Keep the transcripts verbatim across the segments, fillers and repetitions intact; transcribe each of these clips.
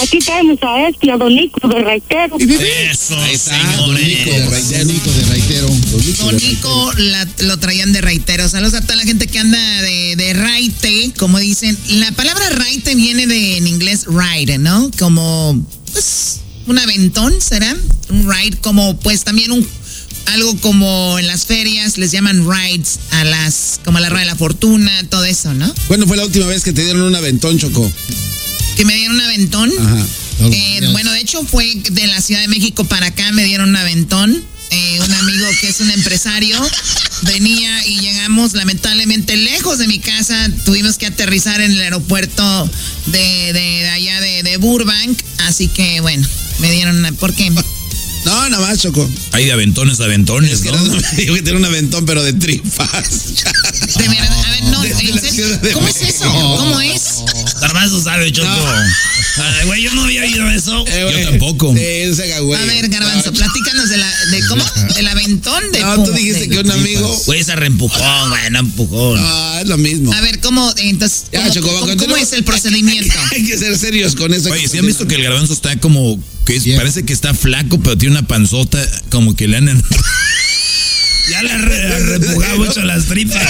Aquí tenemos a este, a Don Nico de Raitero. Eso, ahí está, señores. Don Nico de Raitero. Nico de Raitero. Don Nico la, lo traían de raitero. Saludos a toda la gente que anda de, de raite, como dicen. La palabra raite viene de en inglés ride, ¿no? Como, pues, un aventón, ¿será? Un ride, como, pues, también un... algo como en las ferias les llaman rides a las, como a la rueda de la fortuna, todo eso, ¿no? ¿Cuándo fue la última vez que te dieron un aventón, Choco? Que me dieron un aventón. Ajá. Eh, bueno, de hecho fue de la Ciudad de México para acá, me dieron un aventón. Eh, un amigo que es un empresario venía y llegamos lamentablemente lejos de mi casa. Tuvimos que aterrizar en el aeropuerto de, de, de allá de, de Burbank. Así que bueno, me dieron una... ¿Por qué? No, nada más, Choco. Hay de aventones, de aventones, Es que ¿no? no me dijo que tiene un aventón, pero de tripas. De verdad, a ver, no, De- de ¿en la serio? Ciudad de ¿Cómo es México. eso? ¿Cómo es? Garbanzo sabe, Choco. No. Ay, güey, yo no había oído eso. Eh, güey. Yo tampoco. Sí, no se haga, güey. A ver, Garbanzo, No, platícanos de la, de cómo, del aventón de No, tú pum, dijiste de- que un amigo. Güey, esa reempujón, güey, no empujón. Ah, es lo mismo. A ver, ¿cómo, entonces, Ya, cómo, Choco, cómo- continúa. cómo es el procedimiento? Hay que ser serios con eso. Oye, ¿sí han visto que el garbanzo está como, que es- parece que está flaco, pero tiene una panzota, como que le han... Ya le ha re- repujado mucho las tripas.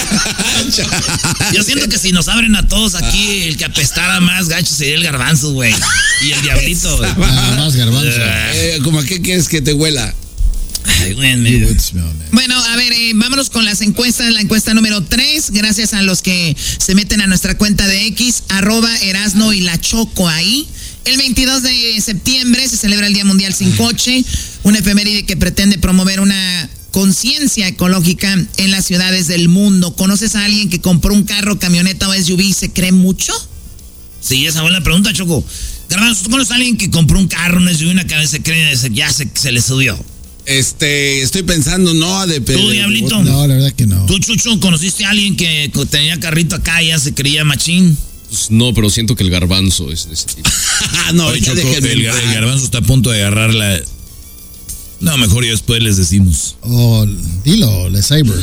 Yo siento que si nos abren a todos aquí, el que apestara más gacho sería el garbanzo, güey. Y el diablito, güey. Nada más garbanzo. Eh, ¿Cómo a qué quieres que te huela? Ay, güey, me- You would smell, man. Bueno, a ver, eh, vámonos con las encuestas. La encuesta número tres, gracias a los que se meten a nuestra cuenta de X, arroba Erasno y la Choco ahí. El veintidós de septiembre se celebra el Día Mundial Sin Coche, una efeméride que pretende promover una conciencia ecológica en las ciudades del mundo. ¿Conoces a alguien que compró un carro, camioneta o S U V y se cree mucho? Sí, esa fue la pregunta, Choco. Garbanzo, ¿tú conoces a alguien que compró un carro, una S U V, una cabeza, se cree, se- ya se, se le subió? Este, estoy pensando, no, de ¿Tú, Diablito? No, la verdad que no. ¿Tú, Chucho, conociste a alguien que tenía carrito acá y ya se creía machín? Pues no, pero siento que el garbanzo es de ese tipo. no, Oye, ya Choco, déjenme el, en gar- paz. el garbanzo está a punto de agarrar la... No, mejor ya después les decimos. Oh, dilo, la Cyber.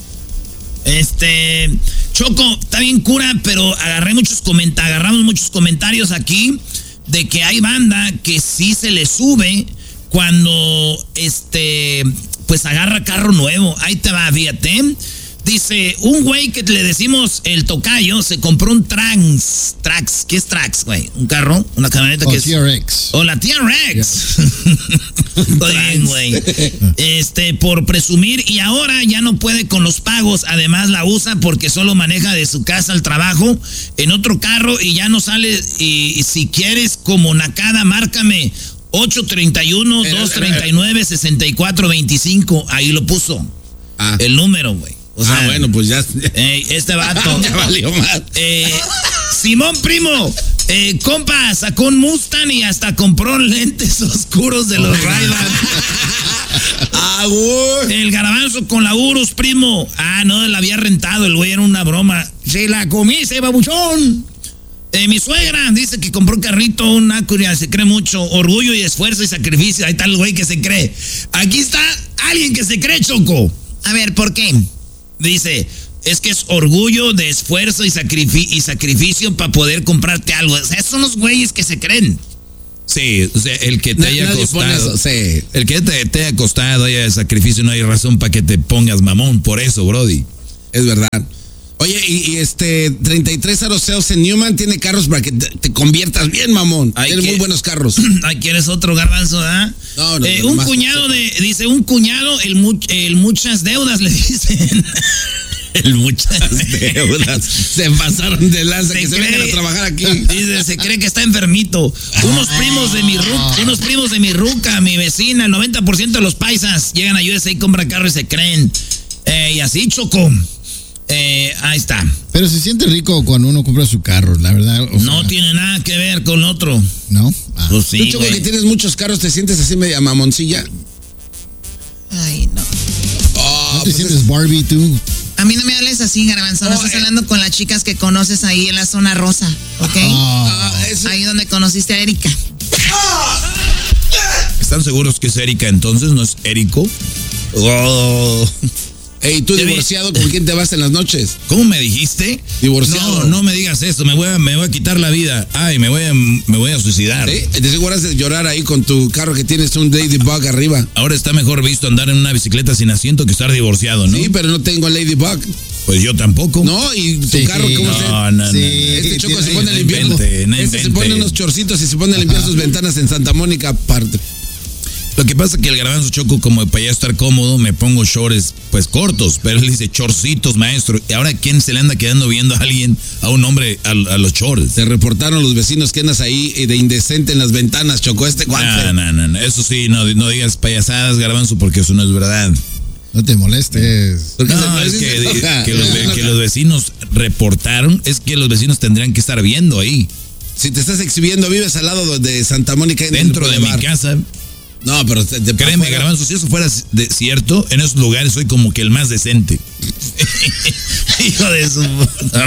Este, Choco, está bien cura, pero agarré muchos comentarios, agarramos muchos comentarios aquí de que hay banda que sí se le sube cuando, este, pues agarra carro nuevo. Ahí te va, fíjate. Dice, un güey que le decimos el tocayo se compró un Trax. Trax, ¿qué es Trax, güey? ¿Un carro? ¿Una camioneta Oh, que es...? T R X. O la T R X. Estoy bien, güey. Este, por presumir, y ahora ya no puede con los pagos. Además la usa porque solo maneja de su casa al trabajo en otro carro y ya no sale. Y, y si quieres como nacada, márcame ocho treinta y uno, dos treinta y nueve, sesenta y cuatro veinticinco. Ahí lo puso. Ah. El número, güey. O sea, Ah, bueno, pues ya. eh, este vato. Ya valió más. Eh, Simón Primo, eh, compa, sacó un Mustang y hasta compró lentes oscuros de los Ray-Ban. Ah, güey. El garbanzo con la Urus, primo. Ah, no, la había rentado, el güey era una broma. Se la comí ese babuchón. Eh, mi suegra dice que compró un carrito, un Acura, se cree mucho. Orgullo y esfuerzo y sacrificio. Ahí está el güey que se cree. Aquí está alguien que se cree, Choco. A ver, ¿por qué? Dice, es que es orgullo de esfuerzo y, sacrifi- y sacrificio para poder comprarte algo. O sea, son los güeyes que se creen. Sí, o sea, el que te Na- haya nadie pone costado. eso, sí. El que te, te haya costado, haya sacrificio, no hay razón para que te pongas mamón por eso, Brody. Es verdad. Oye, y, y este treinta y tres aroseos en Newman tiene carros para que te, te conviertas bien, mamón. Ay, tiene que- muy buenos carros. Ay, ¿quieres otro garbanzo, ah? No, no, Eh, no, un nomás- cuñado de, dice, un cuñado, el, mu- el muchas deudas, le dicen. El muchas deudas. Se pasaron de lanza, Se que se cree- vengan a trabajar aquí. Dice, se cree que está enfermito. Unos primos de mi ruca, unos primos de mi ruca, mi vecina, el noventa por ciento de los paisas llegan a U S A y compran carro y se creen. Eh, y así, Choco. Eh, ahí está. Pero se siente rico cuando uno compra su carro, la verdad. o No sea, tiene nada que ver con otro. ¿No? Ah. Pues Tú, sí, Choco, güey. que tienes muchos carros, ¿te sientes así media mamoncilla? Ay, no. Oh, ¿No te pues sientes Barbie tú? A mí no me hables así, Garbanzo. No No, estás eh. hablando con las chicas que conoces ahí en la zona rosa, ¿ok? Ah, ah, eso- Ahí donde conociste a Erika. ¿Están seguros que es Erika entonces? ¿No es Érico? Oh. Ey, ¿tú divorciado con quién te vas en las noches? ¿Cómo me dijiste? Divorciado. No, no me digas eso, me voy a, me voy a quitar la vida. Ay, me voy a, me voy a suicidar. ¿Sí? Te seguro de llorar ahí con tu carro que tienes un Ladybug arriba. Ahora está mejor visto andar en una bicicleta sin asiento que estar divorciado, ¿no? Sí, pero no tengo Ladybug. Pues yo tampoco. No, y tu Sí, carro, ¿cómo no, se...? no, no, Sí. no. Este Choco se pone a no limpiar. invente, no Este se invente. pone unos chorcitos y se pone a limpiar sus ventanas en Santa Mónica aparte. Lo que pasa es que el garbanzo Choco, como para ya estar cómodo, me pongo shorts pues cortos, pero él dice chorcitos, maestro. Y ahora, ¿quién se le anda quedando viendo a alguien, a un hombre, a, a los shorts? Te reportaron los vecinos que andas ahí de indecente en las ventanas, Choco, este guante. No, no, no, no, eso sí, no, no digas payasadas, garbanzo, porque eso no es verdad. No te molestes. ¿Por qué se No, es parece? que, Se enoja. que los, Se ve- enoja. que los vecinos reportaron, es que los vecinos tendrían que estar viendo ahí, Si te estás exhibiendo, vives al lado de Santa Mónica. en el dentro de mi bulevar. casa. No, pero te, te Créeme, afuera. garbanzo, si eso fuera de- cierto, en esos lugares soy como que el más decente. Hijo de su puta.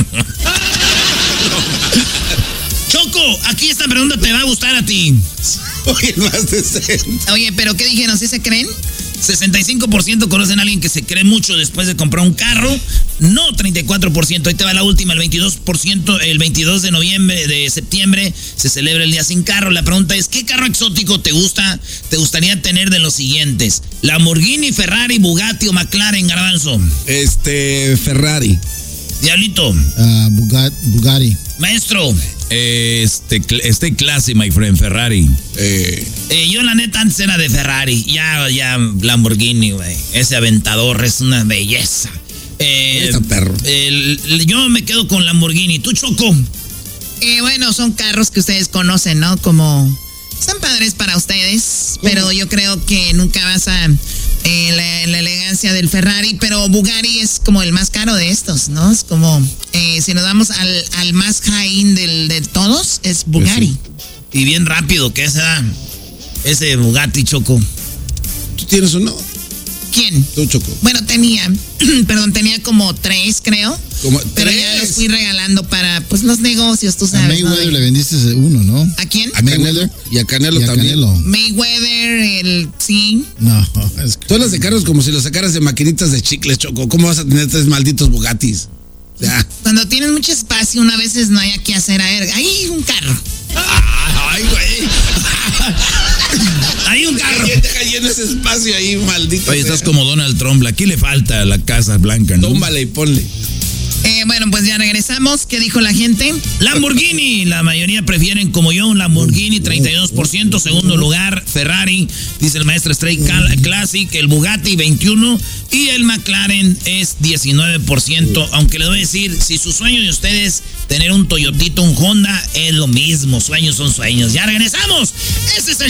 Choco, aquí esta pregunta te va a gustar a ti. Oye, el más decente. Oye, pero ¿qué dijeron? ¿Sí se creen? sesenta y cinco por ciento conocen a alguien que se cree mucho después de comprar un carro. No, treinta y cuatro por ciento. Ahí te va la última, el veintidós por ciento. El veintidós de noviembre, de septiembre, se celebra el día sin carro. La pregunta es, ¿qué carro exótico te gusta, te gustaría tener de los siguientes? Lamborghini, Ferrari, Bugatti o McLaren, garbanzo. Este, Ferrari. Diablito. Ah, Bugat- Bugatti. Maestro. Este, este clase, my friend, Ferrari. Eh, Eh, yo la neta antes era de Ferrari, ya, ya Lamborghini, güey. Ese aventador es una belleza. Eh, Esa perro. el- el- yo me quedo con Lamborghini. ¿Tú, Choco? Eh, bueno, son carros que ustedes conocen, ¿no? Como son padres para ustedes, pero yo creo que nunca vas a eh, la, la elegancia del Ferrari, pero Bugatti es como el más caro de estos, ¿no? Es como, eh, si nos vamos al, al más high-end del, de todos, es Bugatti. Y bien rápido, que ese, ese Bugatti, Choco. ¿Tú tienes uno? ¿Quién? Tú, Choco. Bueno, tenía, perdón, tenía como tres, creo. Como Pero tres. ya los fui regalando para, pues, los negocios, tú A sabes, ¿no? Mayweather De- le vendiste uno, ¿no? ¿A quién? A Canelo. Y a Canelo Y a también. Canelo. Mayweather, el, sí. No, es Tú hablas de carros como si los sacaras de maquinitas de chicles, Choco. ¿Cómo vas a tener tres malditos Bugattis? Ya. Cuando tienes mucho espacio, una veces no hay que hacer, a ver, hay un carro. Ay, güey. Hay un carro. ¿Quién deja lleno ese espacio ahí, maldito? Oye, sea? estás como Donald Trump. Aquí le falta a la Casa Blanca, ¿no? Tómbale y ponle. Eh, bueno, pues ya regresamos. ¿Qué dijo la gente? Lamborghini, la mayoría prefieren como yo un Lamborghini, treinta y dos por ciento. Segundo lugar, Ferrari, dice el maestro Stray Cal- Classic. El Bugatti, veintiuno por ciento. Y el McLaren es diecinueve por ciento. Aunque les voy a decir, si su sueño de ustedes tener un Toyotito, un Honda, es lo mismo. Sueños son sueños. Ya regresamos. Ese es el